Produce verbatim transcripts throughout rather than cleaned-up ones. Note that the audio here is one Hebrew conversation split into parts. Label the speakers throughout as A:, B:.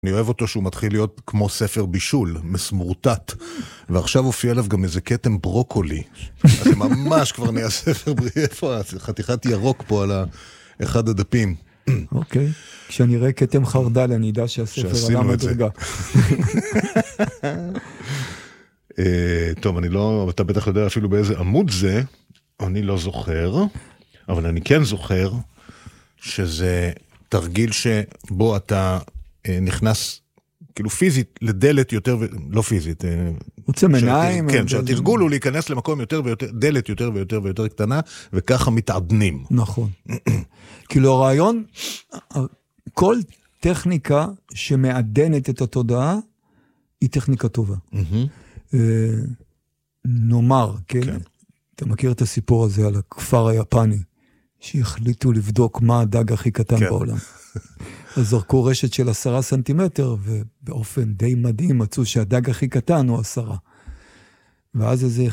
A: אני אוהב אותו שהוא מתחיל להיות כמו ספר בישול, מסמורטט, ועכשיו הופיע עליו גם איזה קטם ברוקולי. אז זה ממש כבר נהיה ספר בריאה, איפה? חתיכת ירוק פה על אחד הדפים.
B: אוקיי, כשאני רואה קטם חרדל, אני יודע שהספר עלה מדרגה.
A: טוב, אני לא, אתה בטח יודע אפילו באיזה עמוד זה, אני לא זוכר, אבל אני כן זוכר שזה תרגיל שבו אתה נכנס כאילו פיזית לדלת יותר, לא פיזית.
B: רוצה מניים.
A: כן, שהתרגול הוא להיכנס למקום יותר ויותר, דלת יותר ויותר ויותר קטנה, וככה מתעדנים.
B: נכון. כאילו הרעיון, כל טכניקה שמעדנת את התודעה, היא טכניקה טובה. נאמר, כן? אתה מכיר את הסיפור הזה על הכפר היפני, שהחליטו לבדוק מה הדג הכי קטן בעולם. אז זרקו רשת של עשרה סנטימטר, ובאופן די מדהים מצאו שהדג הכי קטן הוא עשרה. ואז איזה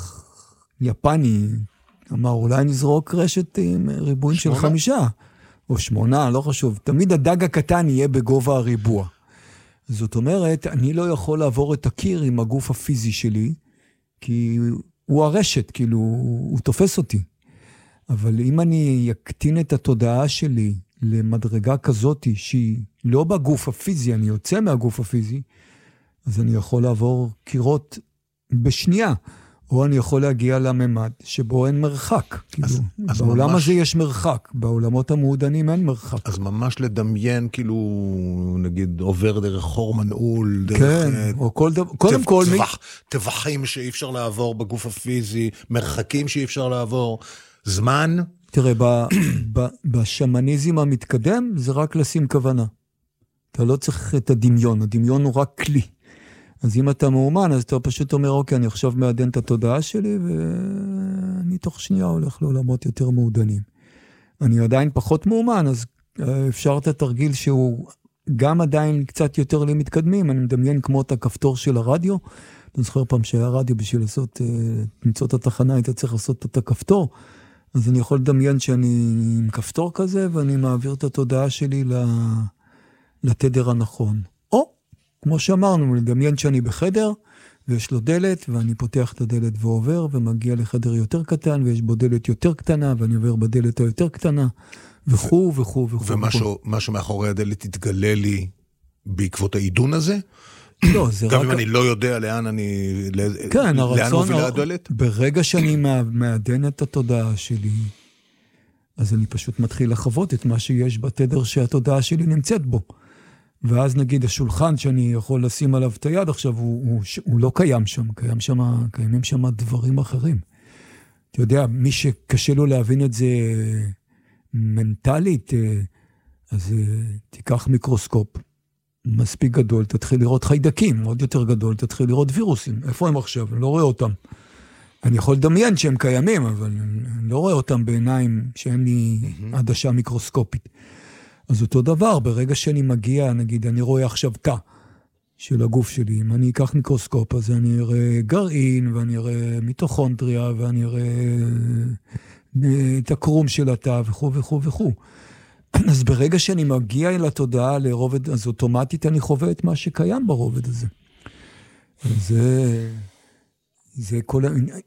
B: יפני אמר, אולי נזרוק רשת עם ריבועים של חמישה, או שמונה, לא חשוב. תמיד הדג הקטן יהיה בגובה הריבוע. זאת אומרת, אני לא יכול לעבור את הקיר עם הגוף הפיזי שלי, כי הוא הרשת, כאילו, הוא תופס אותי. אבל אם אני יקטין את התודעה שלי למדרגה כזאת, שהיא לא בגוף הפיזי, אני יוצא מהגוף הפיזי, אז אני יכול לעבור קירות בשנייה, או אני יכול להגיע לממד שבו אין מרחק. כאילו, אז, אז בעולם ממש... הזה יש מרחק, בעולמות המעודנים אין מרחק.
A: אז ממש לדמיין, כאילו, נגיד, עובר דרך חור מנעול, דרך...
B: כן, או כל דבר, קודם כל...
A: טווח, טווחים שאי אפשר לעבור בגוף הפיזי, מרחקים שאי אפשר לעבור, זמן...
B: תראה, ב, ב, בשמניזם המתקדם, זה רק לשים כוונה. אתה לא צריך את הדמיון, הדמיון הוא רק כלי. אז אם אתה מאומן, אז אתה פשוט אומר, אוקיי, אני עכשיו מעדן את התודעה שלי, ואני תוך שנייה הולך לעולמות יותר מעודנים. אני עדיין פחות מאומן, אז אפשר את התרגיל שהוא גם עדיין קצת יותר לי מתקדמים, אני מדמיין כמו את הכפתור של הרדיו, אני זוכר פעם שהיה רדיו בשביל לעשות, למצוא את התחנה, היית צריך לעשות את הכפתור, אז אני יכול לדמיין שאני עם כפתור כזה, ואני מעביר את התודעה שלי לתדר הנכון. או, כמו שאמרנו, לדמיין שאני בחדר, ויש לו דלת, ואני פותח את הדלת ועובר, ומגיע לחדר יותר קטן, ויש בו דלת יותר קטנה, ואני עובר בדלת היותר קטנה, וכו' וכו' וכו'.
A: ומשהו מאחורי הדלת יתגלה לי בעקבות העידון הזה?
B: לא, זה רק...
A: גם אם אני לא יודע לאן אני...
B: כן,
A: לאן מובילה הדלת?
B: ברגע שאני מעדן את התודעה שלי, אז אני פשוט מתחיל לחוות את מה שיש בתדר שהתודעה שלי נמצאת בו. ואז נגיד השולחן שאני יכול לשים עליו את היד עכשיו, הוא, הוא, הוא לא קיים שם, קיים שם, קיימים שם דברים אחרים. אתה יודע, מי שקשה לו להבין את זה מנטלית, אז תיקח מיקרוסקופ מספיק גדול, תתחיל לראות חיידקים, עוד יותר גדול, תתחיל לראות וירוסים. איפה הם עכשיו? אני לא רואה אותם. אני יכול לדמיין שהם קיימים, אבל אני לא רואה אותם בעיניים שאין לי עדשה מיקרוסקופית. אז אותו דבר, ברגע שאני מגיע, נגיד, אני רואה עכשיו תא של הגוף שלי, אם אני אקח מיקרוסקופ, אז אני אראה גרעין, ואני אראה מיטוכונדריה, ואני אראה את הקרום של התא, וכו' וכו' וכו'. אז ברגע שאני מגיע אל התודעה לרובד, אז אוטומטית אני חווה את מה שקיים ברובד הזה. זה, זה כל,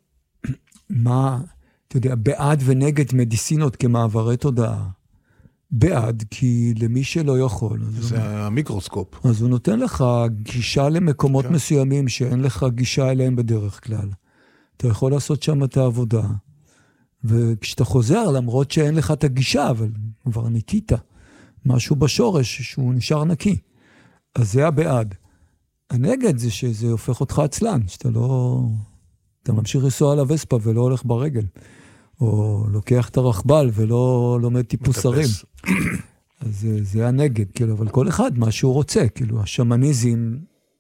B: מה, אתה יודע, בעד ונגד מדיסינות כמעברי תודעה. בעד, כי למי שלא יכול.
A: זה הוא, המיקרוסקופ.
B: אז הוא נותן לך גישה למקומות כן. מסוימים שאין לך גישה אליהם בדרך כלל. אתה יכול לעשות שם את העבודה. וכשאתה חוזר, למרות שאין לך את הגישה, אבל כבר ניקית משהו בשורש שהוא נשאר נקי. אז זה הבעד. הנגד זה שזה הופך אותך עצלן, שאתה לא... אתה ממשיך לנסוע על הווספה ולא הולך ברגל. או לוקח את הרכבל ולא לומד טיפוס הרים. אז זה, זה הנגד, כאילו, אבל כל אחד מה שהוא רוצה, כאילו, השמניזם,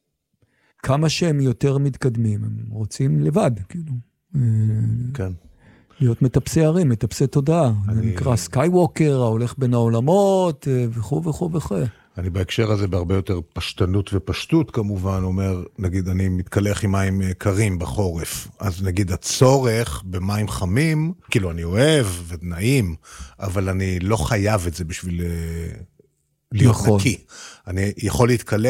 B: כמה שהם יותר מתקדמים, הם רוצים לבד, כאילו.
A: כן.
B: להיות מטפסי הרים, מטפסי תודעה. אני... זה נקרא סקייווקר, ההולך בין העולמות, וכו' וכו' וכו'.
A: אני בהקשר הזה בהרבה יותר פשטנות ופשטות, כמובן, אומר, נגיד, אני מתקלח עם מים קרים בחורף, אז נגיד, הצורך במים חמים, כאילו, אני אוהב ונעים, אבל אני לא חייב את זה בשביל להיות
B: נכון.
A: נקי. אני יכול להתקלח